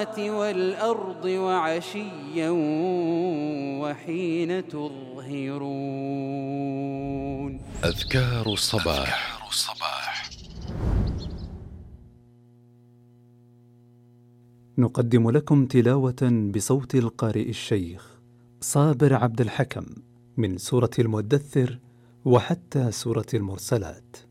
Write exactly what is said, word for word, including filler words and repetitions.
والأرض وعشيا وحين تظهرون. أذكار الصباح. أذكار الصباح. نقدم لكم تلاوة بصوت القارئ الشيخ صابر عبد الحكم من سورة المدثر وحتى سورة المرسلات.